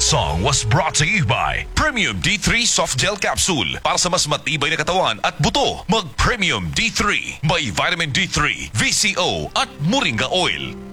song was brought to you by Premium D3 Soft Gel Capsule. Para sa mas matibay na katawan at buto, mag Premium D3. May Vitamin D3, VCO at Moringa Oil.